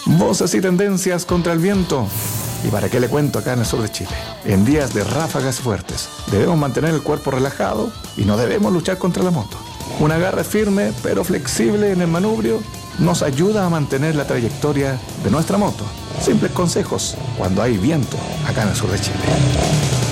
Voces y tendencias contra el viento. ¿Y para qué le cuento acá en el sur de Chile? En días de ráfagas fuertes, debemos mantener el cuerpo relajado y no debemos luchar contra la moto. Un agarre firme pero flexible en el manubrio nos ayuda a mantener la trayectoria de nuestra moto. Simples consejos cuando hay viento acá en el sur de Chile.